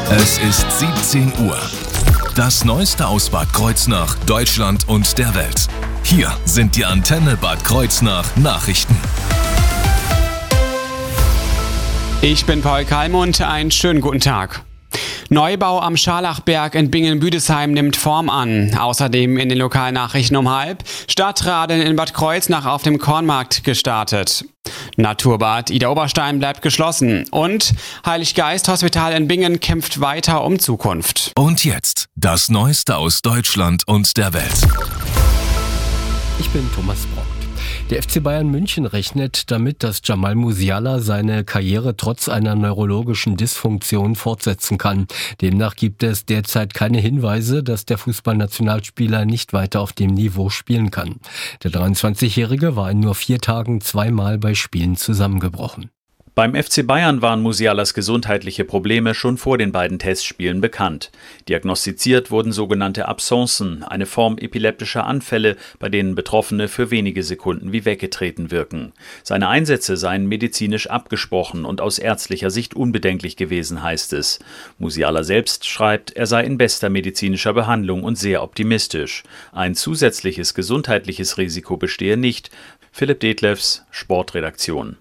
Es ist 17 Uhr. Das Neueste aus Bad Kreuznach, Deutschland und der Welt. Hier sind die Antenne Bad Kreuznach Nachrichten. Ich bin Paul Kalmund, einen schönen guten Tag. Neubau am Scharlachberg in Bingen-Büdesheim nimmt Form an. Außerdem in den Lokalnachrichten um 12:30 Stadtradeln in Bad Kreuznach auf dem Kornmarkt gestartet. Naturbad Idar-Oberstein bleibt geschlossen. Und Heiliggeist-Hospital in Bingen kämpft weiter um Zukunft. Und jetzt das Neueste aus Deutschland und der Welt. Ich bin Thomas Brock. Der FC Bayern München rechnet damit, dass Jamal Musiala seine Karriere trotz einer neurologischen Dysfunktion fortsetzen kann. Demnach gibt es derzeit keine Hinweise, dass der Fußballnationalspieler nicht weiter auf dem Niveau spielen kann. Der 23-Jährige war in nur 4 Tagen 2-mal bei Spielen zusammengebrochen. Beim FC Bayern waren Musialas gesundheitliche Probleme schon vor den beiden Testspielen bekannt. Diagnostiziert wurden sogenannte Absencen, eine Form epileptischer Anfälle, bei denen Betroffene für wenige Sekunden wie weggetreten wirken. Seine Einsätze seien medizinisch abgesprochen und aus ärztlicher Sicht unbedenklich gewesen, heißt es. Musiala selbst schreibt, er sei in bester medizinischer Behandlung und sehr optimistisch. Ein zusätzliches gesundheitliches Risiko bestehe nicht. Philipp Detlefs, Sportredaktion.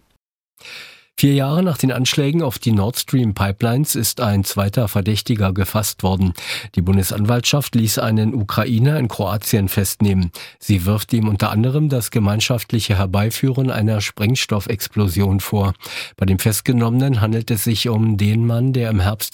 4 Jahre nach den Anschlägen auf die Nord Stream Pipelines ist ein zweiter Verdächtiger gefasst worden. Die Bundesanwaltschaft ließ einen Ukrainer in Kroatien festnehmen. Sie wirft ihm unter anderem das gemeinschaftliche Herbeiführen einer Sprengstoffexplosion vor. Bei dem Festgenommenen handelt es sich um den Mann, der im Herbst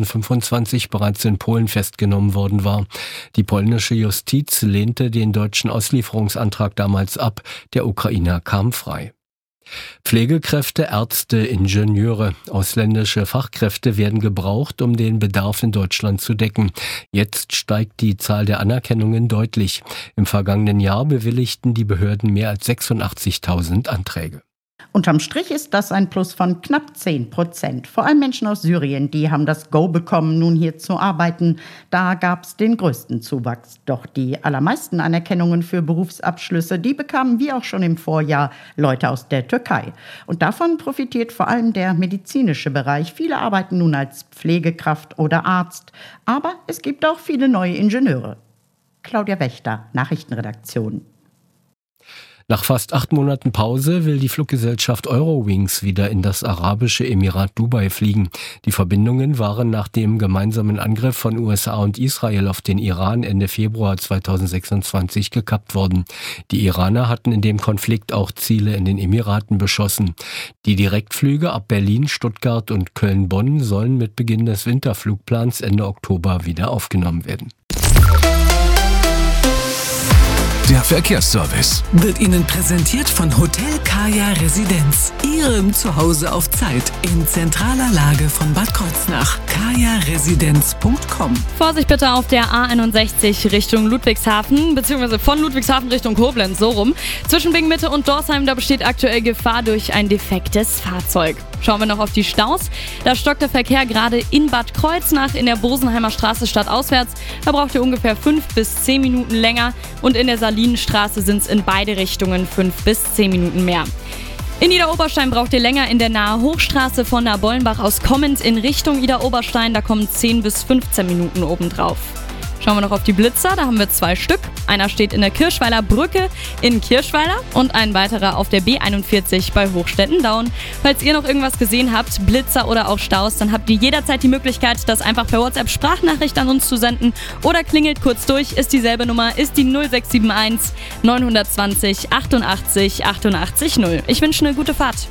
2025 bereits in Polen festgenommen worden war. Die polnische Justiz lehnte den deutschen Auslieferungsantrag damals ab. Der Ukrainer kam frei. Pflegekräfte, Ärzte, Ingenieure, ausländische Fachkräfte werden gebraucht, um den Bedarf in Deutschland zu decken. Jetzt steigt die Zahl der Anerkennungen deutlich. Im vergangenen Jahr bewilligten die Behörden mehr als 86.000 Anträge. Unterm Strich ist das ein Plus von knapp 10%. Vor allem Menschen aus Syrien, die haben das Go bekommen, nun hier zu arbeiten. Da gab es den größten Zuwachs. Doch die allermeisten Anerkennungen für Berufsabschlüsse, die bekamen wie auch schon im Vorjahr Leute aus der Türkei. Und davon profitiert vor allem der medizinische Bereich. Viele arbeiten nun als Pflegekraft oder Arzt. Aber es gibt auch viele neue Ingenieure. Claudia Wächter, Nachrichtenredaktion. Nach fast 8 Monaten Pause will die Fluggesellschaft Eurowings wieder in das arabische Emirat Dubai fliegen. Die Verbindungen waren nach dem gemeinsamen Angriff von USA und Israel auf den Iran Ende Februar 2026 gekappt worden. Die Iraner hatten in dem Konflikt auch Ziele in den Emiraten beschossen. Die Direktflüge ab Berlin, Stuttgart und Köln-Bonn sollen mit Beginn des Winterflugplans Ende Oktober wieder aufgenommen werden. Der Verkehrsservice wird Ihnen präsentiert von Hotel Kaya Residenz. Ihrem Zuhause auf Zeit in zentraler Lage von Bad Kreuznach. kajaresidenz.com. Vorsicht bitte auf der A61 Richtung Ludwigshafen, beziehungsweise von Ludwigshafen Richtung Koblenz, so rum. Zwischen Bingen-Mitte und Dorsheim, da besteht aktuell Gefahr durch ein defektes Fahrzeug. Schauen wir noch auf die Staus. Da stockt der Verkehr gerade in Bad Kreuznach in der Bosenheimer Straße stadtauswärts. Da braucht ihr ungefähr 5 bis 10 Minuten länger und in der Salinenstraße sind es in beide Richtungen 5 bis 10 Minuten mehr. In Idar-Oberstein braucht ihr länger in der Nahe Hochstraße von Nabollenbach aus kommend in Richtung Idar-Oberstein. Da kommen 10 bis 15 Minuten obendrauf. Schauen wir noch auf die Blitzer, da haben wir 2 Stück. Einer steht in der Kirschweiler Brücke in Kirschweiler und ein weiterer auf der B41 bei Hochstetten-Daun. Falls ihr noch irgendwas gesehen habt, Blitzer oder auch Staus, dann habt ihr jederzeit die Möglichkeit, das einfach per WhatsApp-Sprachnachricht an uns zu senden oder klingelt kurz durch, ist dieselbe Nummer, ist die 0671 920 88 88 0. Ich wünsche eine gute Fahrt.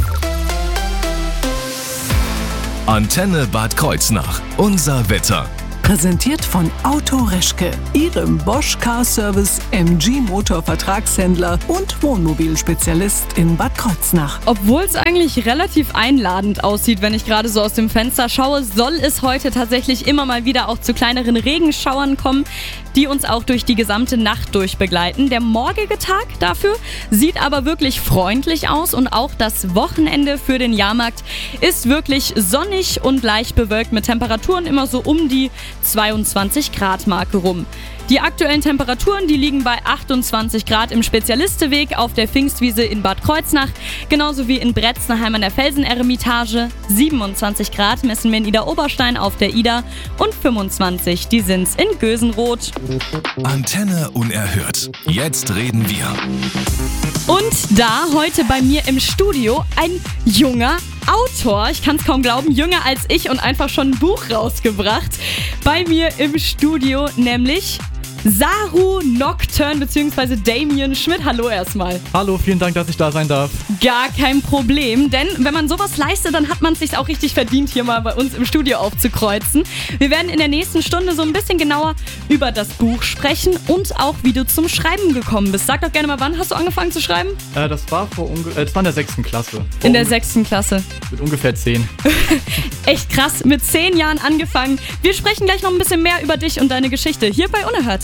Antenne Bad Kreuznach. Unser Wetter. Präsentiert von Auto Reschke, Ihrem Bosch Car Service MG Motor Vertragshändler und Wohnmobilspezialist in Bad Kreuznach. Obwohl es eigentlich relativ einladend aussieht, wenn ich gerade so aus dem Fenster schaue, soll es heute tatsächlich immer mal wieder auch zu kleineren Regenschauern kommen, die uns auch durch die gesamte Nacht durchbegleiten. Der morgige Tag dafür sieht aber wirklich freundlich aus und auch das Wochenende für den Jahrmarkt ist wirklich sonnig und leicht bewölkt mit Temperaturen immer so um die 22 Grad Marke rum. Die aktuellen Temperaturen, die liegen bei 28 Grad im Spezialisteweg auf der Pfingstwiese in Bad Kreuznach, genauso wie in Bretzenheim an der Felseneremitage. 27 Grad messen wir in Idar-Oberstein auf der Ida und 25, die sind's in Gösenroth. Antenne unerhört. Jetzt reden wir. Und da heute bei mir im Studio ein junger Autor, ich kann es kaum glauben, jünger als ich und einfach schon ein Buch rausgebracht. Bei mir im Studio nämlich Saru Nocturne bzw. Damien Schmidt. Hallo erstmal. Hallo, vielen Dank, dass ich da sein darf. Gar kein Problem, denn wenn man sowas leistet, dann hat man es sich auch richtig verdient, hier mal bei uns im Studio aufzukreuzen. Wir werden in der nächsten Stunde so ein bisschen genauer über das Buch sprechen und auch, wie du zum Schreiben gekommen bist. Sag doch gerne mal, wann hast du angefangen zu schreiben? Das war in der 6. Klasse. In der 6. Klasse. Mit ungefähr 10. Echt krass, mit 10 Jahren angefangen. Wir sprechen gleich noch ein bisschen mehr über dich und deine Geschichte hier bei Unerhört.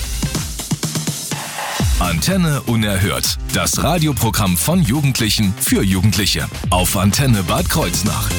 Antenne unerhört. Das Radioprogramm von Jugendlichen für Jugendliche. Auf Antenne Bad Kreuznach.